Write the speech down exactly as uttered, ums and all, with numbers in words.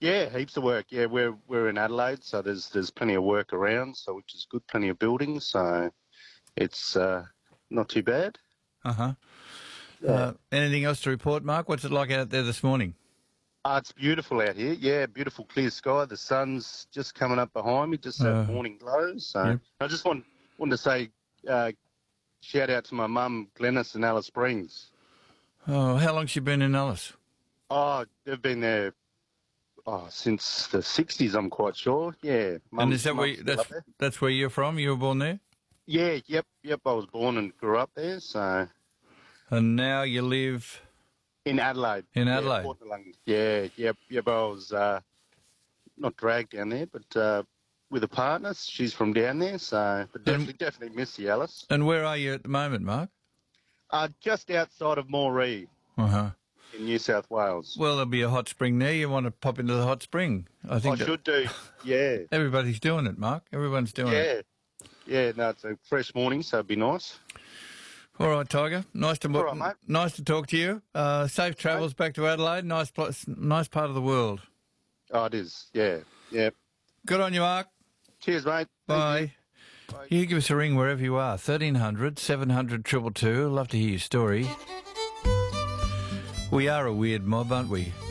Yeah, heaps of work. Yeah, we're we're in Adelaide, so there's there's plenty of work around, so which is good. Plenty of buildings, so it's uh, not too bad. Uh-huh. Yeah. Uh, anything else to report, Mark? What's it like out there this morning? Uh, it's beautiful out here. Yeah, beautiful clear sky. The sun's just coming up behind me, just that Uh, morning glow. So yep. I just want wanted to say uh, shout out to my mum, Glennis, in Alice Springs. Oh, how long's she been in Alice? Oh, they've been there oh, since the sixties, I'm quite sure. Yeah. And is that where mum's you, still that's up there. that's where you're from? You were born there, Yeah, yep, yep. I was born and grew up there, so and now you live in Adelaide. in Yeah, Adelaide. Port Melungi. Yeah, yep, yep. I was uh, not dragged down there, but uh, with a partner. She's from down there, so but definitely, definitely miss you, Alice. And where are you at the moment, Mark? Uh, just outside of Moree Uh huh. in New South Wales. Well, there'll be a hot spring there. You want to pop into the hot spring? I I think that should do. Yeah, everybody's doing it, Mark. Everyone's doing it. yeah, yeah. No, it's a fresh morning, so it'd be nice. All right, Tiger. Nice to All right, mate. nice to talk to you. Uh, safe travels back to Adelaide. Nice place, nice part of the world. Oh, it is. Yeah, yeah. Good on you, Mark. Cheers, mate. Thank Bye. you. Bye. You give us a ring wherever you are. thirteen hundred, seven hundred, two two two. Love to hear your story. We are a weird mob, aren't we?